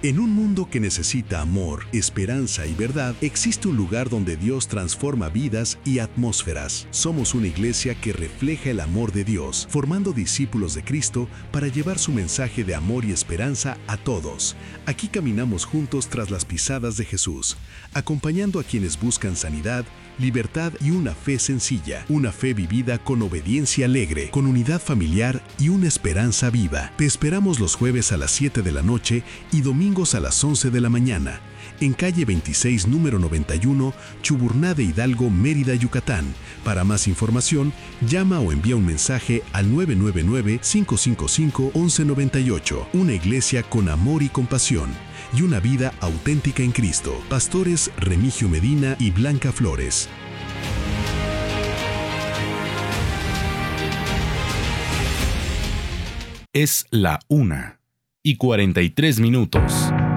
En un mundo que necesita amor, esperanza y verdad, existe un lugar donde Dios transforma vidas y atmósferas. Somos una iglesia que refleja el amor de Dios, formando discípulos de Cristo para llevar su mensaje de amor y esperanza a todos. Aquí caminamos juntos tras las pisadas de Jesús, acompañando a quienes buscan sanidad, libertad y una fe sencilla, una fe vivida con obediencia alegre, con unidad familiar y una esperanza viva. Te esperamos los jueves a las 7 de la noche y domingos a las 11 de la mañana, en calle 26, número 91, Chuburná de Hidalgo, Mérida, Yucatán. Para más información, llama o envía un mensaje al 999-555-1198. Una iglesia con amor y compasión y una vida auténtica en Cristo. Pastores Remigio Medina y Blanca Flores. Es la 1:43.